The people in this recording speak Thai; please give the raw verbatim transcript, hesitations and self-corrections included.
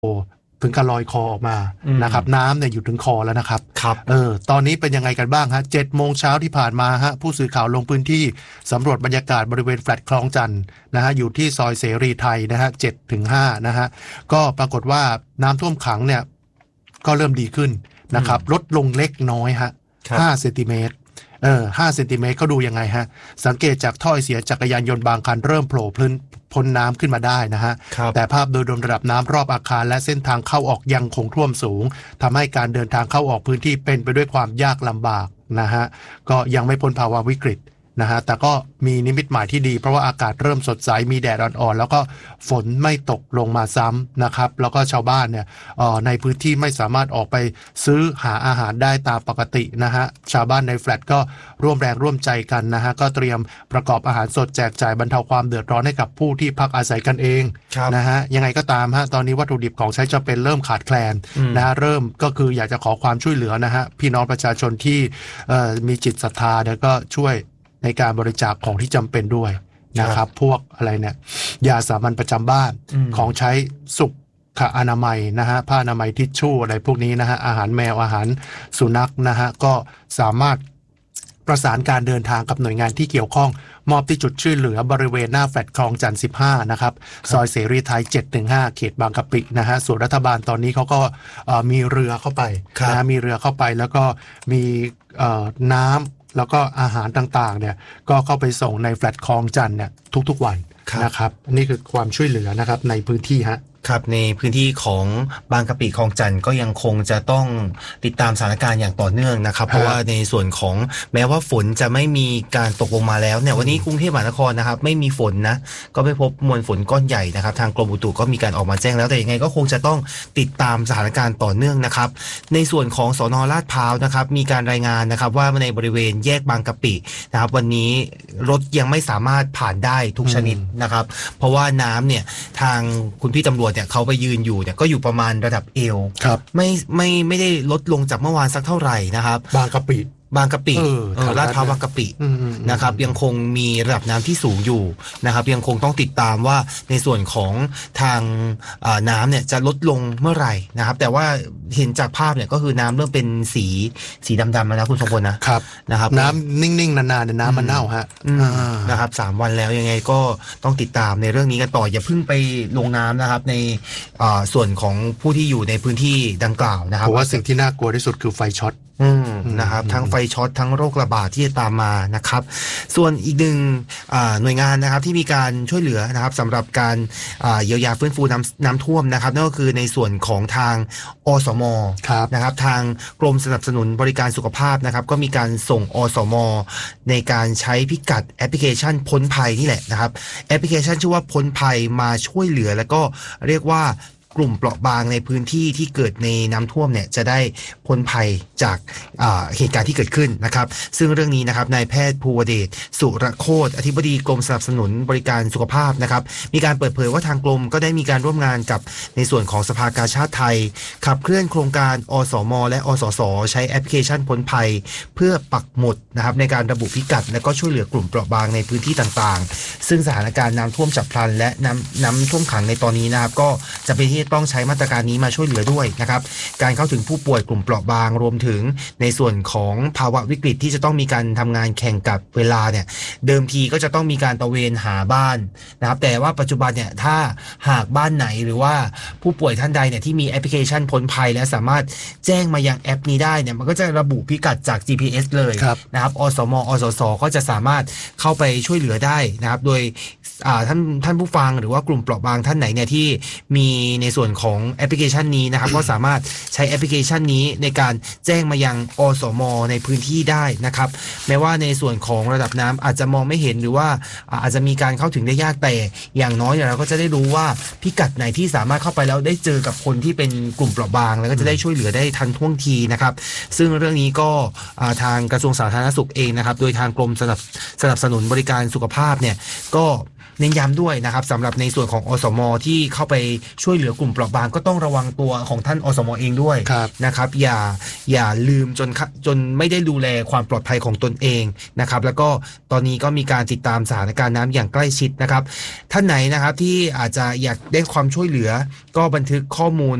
ถึงกับลอยคอออกมานะครับน้ำเนี่ยอยู่ถึงคอแล้วนะครับครับเออตอนนี้เป็นยังไงกันบ้างฮะเจ็ดโมงเช้าที่ผ่านมาฮะผู้สื่อข่าวลงพื้นที่สำรวจบรรยากาศบริเวณแฟลตคลองจันทร์นะฮะอยู่ที่ซอยเสรีไทยนะฮะเจ็ดถึงห้านะฮะก็ปรากฏว่าน้ำท่วมขังเนี่ยก็เริ่มดีขึ้นนะครับลดลงเล็กน้อยฮะห้าเซนติเมตรเออห้าเซนติเมตรเขาดูยังไงฮะสังเกตจากท่อไอเสียจักรยานยนต์บางคันเริ่มโผล่พื้นพ้นน้ำขึ้นมาได้นะฮะแต่ภาพโดยรวมระดับน้ำรอบอาคารและเส้นทางเข้าออกยังคงท่วมสูงทำให้การเดินทางเข้าออกพื้นที่เป็นไปด้วยความยากลำบากนะฮะก็ยังไม่พ้นภาวะวิกฤตนะฮะแต่ก็มีนิมิตหมายที่ดีเพราะว่าอากาศเริ่มสดใสมีแดดอ่อนๆแล้วก็ฝนไม่ตกลงมาซ้ำนะครับแล้วก็ชาวบ้านเนี่ยในพื้นที่ไม่สามารถออกไปซื้อหาอาหารได้ตามปกตินะฮะชาวบ้านในแฟลตก็ร่วมแรงร่วมใจกันนะฮะก็เตรียมประกอบอาหารสดแจกจ่ายบรรเทาความเดือดร้อนให้กับผู้ที่พักอาศัยกันเองนะฮะยังไงก็ตามฮะตอนนี้วัตถุดิบของใช้จำเป็นเริ่มขาดแคลนนะฮะเริ่มก็คืออยากจะขอความช่วยเหลือนะฮะพี่น้องประชาชนที่มีจิตศรัทธาเนี่ยก็ช่วยในการบริจาคของที่จำเป็นด้วยนะครับพวกอะไรเนี่ยยาสามัญประจำบ้านของใช้สุขอนามัยนะฮะผ้าอนามัยทิชชู่อะไรพวกนี้นะฮะอาหารแมวอาหารสุนัขนะฮะก็สามารถประสานการเดินทางกับหน่วยงานที่เกี่ยวข้องมอบที่จุดช่วยเหลือบริเวณหน้าแฟลตคลองจันทร์สิบห้านะครับซอยเสรีไทย เจ็ดถึงห้า เขตบางกะปินะฮะส่วนรัฐบาลตอนนี้เขาก็มีเรือเข้าไปนะมีเรือเข้าไปแล้วก็มีน้ำแล้วก็อาหารต่างๆเนี่ยก็เข้าไปส่งในแฟลตคลองจันทร์เนี่ยทุกๆวันนะครับนี่คือความช่วยเหลือนะครับในพื้นที่ฮะครับในพื้นที่ของบางกะปิคลองจันทร์ก็ยังคงจะต้องติดตามสถานการณ์อย่างต่อเนื่องนะครับเพราะว่าในส่วนของแม้ว่าฝนจะไม่มีการตกลงมาแล้วเนี่ยวันนี้กรุงเทพมหานครนะครับไม่มีฝนนะก็ไม่พบมวลฝนก้อนใหญ่นะครับทางกรมอุตุก็มีการออกมาแจ้งแล้วแต่ยังไงก็คงจะต้องติดตามสถานการณ์ต่อเนื่องนะครับในส่วนของสน.ลาดพร้าวนะครับมีการรายงานนะครับว่าในบริเวณแยกบางกะปินะครับวันนี้รถยังไม่สามารถผ่านได้ทุกชนิดนะครับเพราะว่าน้ำเนี่ยทางคุณพี่ตำรวจเนี่ยเขาไปยืนอยู่เนี่ยก็อยู่ประมาณระดับเอวไม่ไม่ไม่ได้ลดลงจากเมื่อวานสักเท่าไหร่นะครับบางกะปิบางกะปิลาดพร้าวบางกะปินะครับยังคงมีระดับน้ำที่สูงอยู่นะครับยังคงต้องติดตามว่าในส่วนของทางน้ำเนี่ยจะลดลงเมื่อไหร่นะครับแต่ว่าเห็นจากภาพเนี่ยก็คือน้ำเริ่มเป็นสีสีดำๆนะคุณสมพลนะครับนะครับน้ำนิ่งๆนานๆเนี่ยน้ำมันเน่าฮะนะครับสามวันแล้วยังไงก็ต้องติดตามในเรื่องนี้กันต่ออย่าเพิ่งไปลงน้ำนะครับในส่วนของผู้ที่อยู่ในพื้นที่ดังกล่าวนะครับเพราะว่าสิ่งที่น่ากลัวที่สุดคือไฟช็อตนะครับทั้งไฟช็อตทั้งโรคระบาดที่จะตามมานะครับส่วนอีกหนึ่งหน่วยงานนะครับที่มีการช่วยเหลือนะครับสำหรับการเยียวยาฟื้นฟูน้ำน้ำท่วมนะครับนั่นก็คือในส่วนของทางอสม.นะครับทางกรมสนับสนุนบริการสุขภาพนะครับก็มีการส่งอสม.ในการใช้พิกัดแอปพลิเคชันพ้นภัยนี่แหละนะครับแอปพลิเคชันชื่อว่าพ้นภัยมาช่วยเหลือแล้วก็เรียกว่ากลุ่มเปราะบางในพื้นที่ที่เกิดในน้ำท่วมเนี่ยจะได้พ้นภัยจากเหตุการณ์ที่เกิดขึ้นนะครับซึ่งเรื่องนี้นะครับนายแพทย์ภูวเดชสุรโคตรอธิบดีกรมสนับสนุนบริการสุขภาพนะครับมีการเปิดเผยว่าทางกรมก็ได้มีการร่วมงานกับในส่วนของสภากาชาดไทยขับเคลื่อนโครงการอสม.และอสส.ใช้แอปพลิเคชันพ้นภัยเพื่อปักหมุดนะครับในการระบุพิกัดและก็ช่วยเหลือกลุ่มเปราะบางในพื้นที่ต่างๆซึ่งสถานการณ์น้ำท่วมฉับพลันและน้ำน้ำท่วมขังในตอนนี้นะครับก็จะเป็นที่ต้องใช้มาตรการนี้มาช่วยเหลือด้วยนะครับการเข้าถึงผู้ป่วยกลุ่มเปราะบางรวมถึงในส่วนของภาวะวิกฤตที่จะต้องมีการทำงานแข่งกับเวลาเนี่ยเดิมทีก็จะต้องมีการตระเวนหาบ้านนะครับแต่ว่าปัจจุบันเนี่ยถ้าหากบ้านไหนหรือว่าผู้ป่วยท่านใดเนี่ยที่มีแอปพลิเคชันพ้นภัยและสามารถแจ้งมายังแอปนี้ได้เนี่ยมันก็จะระบุพิกัดจาก จี พี เอส เลยนะครับอสม.อสส.ก็จะสามารถเข้าไปช่วยเหลือได้นะครับโดยท่านท่านผู้ฟังหรือว่ากลุ่มเปราะบางท่านไหนเนี่ยที่มีในส่วนของแอปพลิเคชันนี้นะครับก็สามารถใช้แอปพลิเคชันนี้ในการแจ้งมายังอสม.ในพื้นที่ได้นะครับแม้ว่าในส่วนของระดับน้ำอาจจะมองไม่เห็นหรือว่าอาจจะมีการเข้าถึงได้ยากแต่อย่างน้อยเราก็จะได้รู้ว่าพิกัดไหนที่สามารถเข้าไปแล้วได้เจอกับคนที่เป็นกลุ่มเปราะบางแล้วก็จะได้ช่วยเหลือได้ทันท่วงทีนะครับซึ่งเรื่องนี้ก็ทางกระทรวงสาธารณสุขเองนะครับโดยทางกรมสนับสนับสนุนบริการสุขภาพเนี่ยก็เน้นย้ำด้วยนะครับสำหรับในส่วนของอสม.ที่เข้าไปช่วยเหลือกลุ่มกลุ่มเปราะบางก็ต้องระวังตัวของท่านอสม.เองด้วยครับนะครับอย่าอย่าลืมจนจนไม่ได้ดูแลความปลอดภัยของตนเองนะครับแล้วก็ตอนนี้ก็มีการติดตามสถานการณ์น้ำอย่างใกล้ชิดนะครับท่านไหนนะครับที่อาจจะอยากได้ความช่วยเหลือก็บันทึกข้อมูล